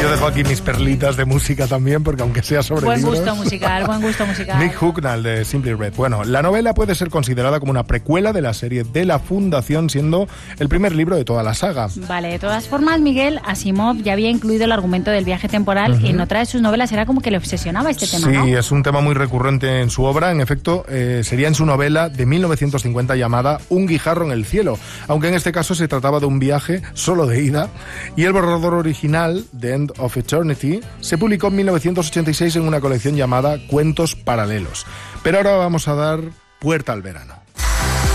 Yo dejo aquí mis perlitas de música también, porque aunque sea sobre buen libros... gusto musical. Nick Hucknall, de Simply Red. Bueno, la novela puede ser considerada como una precuela de la serie de La Fundación, siendo el primer libro de toda la saga. Vale, de todas formas, Miguel, Asimov ya había incluido el argumento del viaje temporal en otra de sus novelas. Era como que le obsesionaba este tema, ¿no? Sí, es un tema muy recurrente en su obra. En efecto, sería en su novela de 1950 llamada Un guijarro en el cielo, aunque en este caso se trataba de un viaje solo de ida, y el borrador original, The End of Eternity, se publicó en 1986 en una colección llamada Cuentos Paralelos. Pero ahora vamos a dar puerta al verano.